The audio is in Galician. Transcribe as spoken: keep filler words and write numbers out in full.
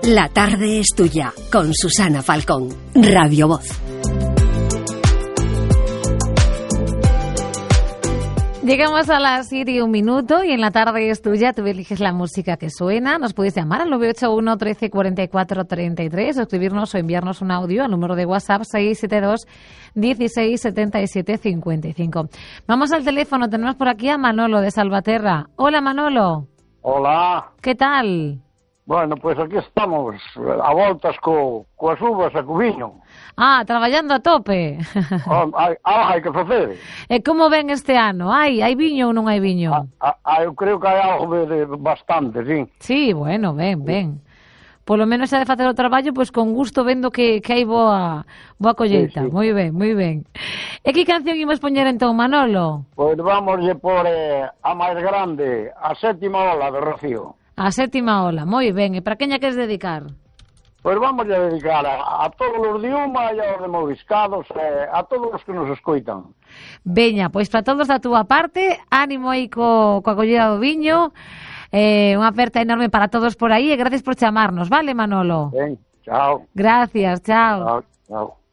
La tarde es tuya, con Susana Falcón, Radio Voz. Llegamos a las siete y un minuto y en la tarde es tuya. Tú eliges la música que suena. Nos puedes llamar al nueve ocho uno, trece, cuarenta y cuatro, treinta y tres o escribirnos o enviarnos un audio al número de WhatsApp seis siete dos, dieciséis, setenta y siete, cincuenta y cinco. Vamos al teléfono. Tenemos por aquí a Manolo de Salvaterra. Hola, Manolo. Hola. ¿Qué tal? Bueno, pois aquí estamos a voltas co, coas uvas e co viño. Ah, traballando a tope. Oh, hai, ah, hai que facer. E como ven este ano? Hai, hai viño ou non hai viño? Ah, ah, eu creo que hai algo de, de bastante, sí. Sí, bueno, ben, ben. Polo menos xa de facer o traballo, pois con gusto vendo que, que hai boa, boa colleita. Sí, sí. Moi ben, moi ben. E que canción imos poñer entón, Manolo? Pois vamos por eh, a máis grande, a sétima ola de Rocío. A sétima ola, moi ben. E para quen a queres dedicar? Pois vamos a dedicar a, a todos os de Uma e aos de Moriscados, e a todos os que nos escoitan. Veña, pois para todos da túa parte, ánimo aí co, coa collida do viño, eh, unha aperta enorme para todos por aí e gracias por chamarnos, vale, Manolo? Ben, chao. Gracias, chao. Chao, chao.